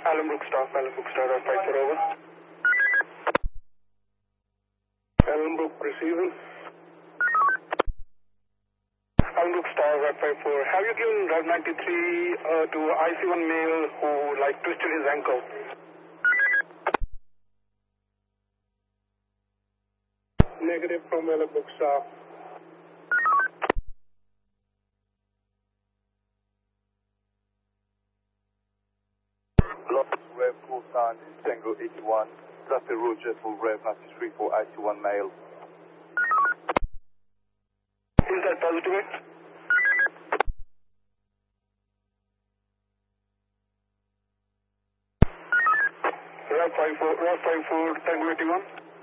Allenbrook Star, 54 over. Allenbrook receiving. Allenbrook Star, 54. Have you given Route 93 to IC1 male who twisted his ankle? Negative from Allenbrook Star. Rev call sign Tango 81, traffic Roger for Rev 93 for IC1 male. Is that positive? Route 54, Tango 81.